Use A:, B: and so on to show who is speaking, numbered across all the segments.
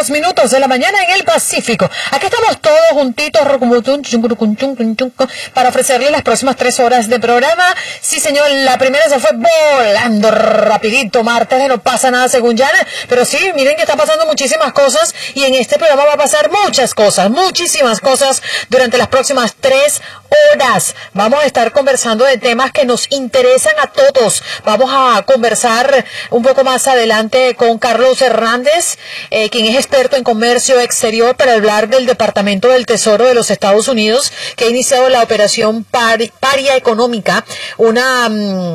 A: 2 de la mañana en el Pacífico. Aquí estamos todos juntitos para ofrecerles las próximas 3 horas de programa. Sí, señor, la primera se fue volando rapidito. Martes no pasa nada según Janet, pero sí, miren que está pasando muchísimas cosas y en este programa va a pasar muchas cosas, muchísimas cosas durante las próximas 3 horas. Vamos a estar conversando de temas que nos interesan a todos. Vamos a conversar un poco más adelante con Carlos Hernández, quien es experto en comercio exterior, para hablar del Departamento del Tesoro de los Estados Unidos, que ha iniciado la operación Paria Económica, una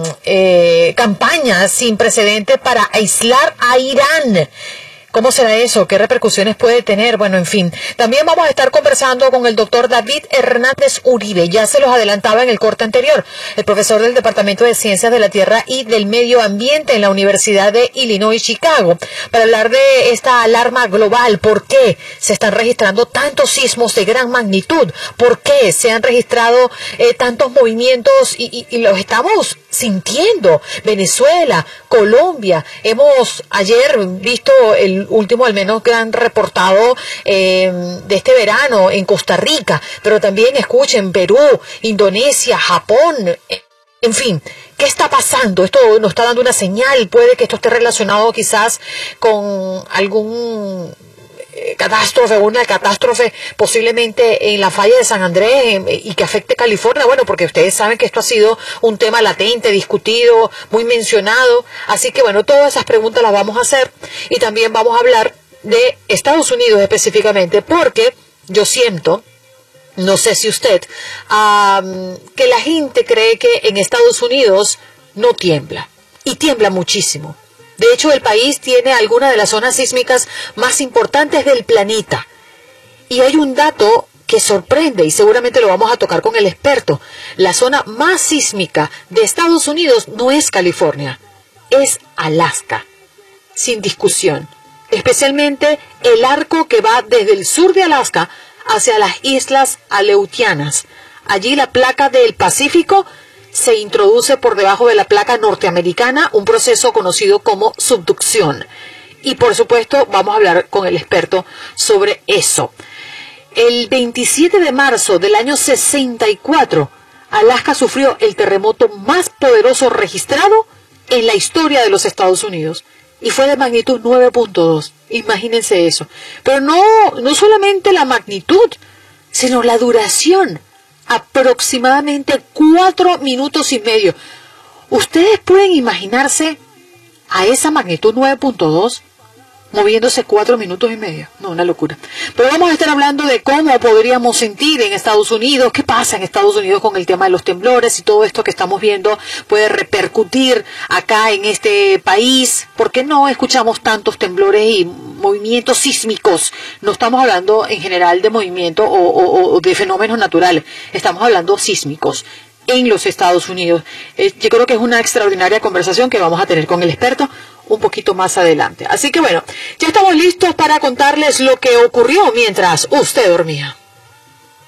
A: campaña sin precedente para aislar a Irán. ¿Cómo será eso? ¿Qué repercusiones puede tener? Bueno, en fin. También vamos a estar conversando con el doctor David Hernández Uribe. Ya se los adelantaba en el corte anterior. El profesor del Departamento de Ciencias de la Tierra y del Medio Ambiente en la Universidad de Illinois, Chicago, para hablar de esta alarma global. ¿Por qué se están registrando tantos sismos de gran magnitud? ¿Por qué se han registrado tantos movimientos y los estamos sintiendo? Venezuela, Colombia. Hemos ayer visto el último, al menos, gran reportado de este verano en Costa Rica, pero también escuchen Perú, Indonesia, Japón, en fin. ¿Qué está pasando? Esto nos está dando una señal. Puede que esto esté relacionado quizás con algún catástrofe, una catástrofe posiblemente en la falla de San Andrés y que afecte California. Bueno, porque ustedes saben que esto ha sido un tema latente, discutido, muy mencionado. Así que bueno, todas esas preguntas las vamos a hacer y también vamos a hablar de Estados Unidos específicamente, porque yo siento, no sé si usted, que la gente cree que en Estados Unidos no tiembla, y tiembla muchísimo. De hecho, el país tiene algunas de las zonas sísmicas más importantes del planeta. Y hay un dato que sorprende y seguramente lo vamos a tocar con el experto. La zona más sísmica de Estados Unidos no es California, es Alaska, sin discusión. Especialmente el arco que va desde el sur de Alaska hacia las islas Aleutianas. Allí la placa del Pacífico se introduce por debajo de la placa norteamericana, un proceso conocido como subducción. Y por supuesto vamos a hablar con el experto sobre eso. El 27 de marzo del año 64, Alaska sufrió el terremoto más poderoso registrado en la historia de los Estados Unidos. Y fue de magnitud 9.2. Imagínense eso. Pero no solamente la magnitud, sino la duración. Aproximadamente 4 minutos y medio. ¿Ustedes pueden imaginarse a esa magnitud 9.2 moviéndose 4 minutos y medio? No, una locura. Pero vamos a estar hablando de cómo podríamos sentir en Estados Unidos, qué pasa en Estados Unidos con el tema de los temblores y todo esto que estamos viendo puede repercutir acá en este país. ¿Por qué no escuchamos tantos temblores y movimientos sísmicos? No estamos hablando en general de movimientos o de fenómenos naturales, estamos hablando sísmicos en los Estados Unidos. Yo creo que es una extraordinaria conversación que vamos a tener con el experto un poquito más adelante. Así que bueno, ya estamos listos para contarles lo que ocurrió mientras usted dormía.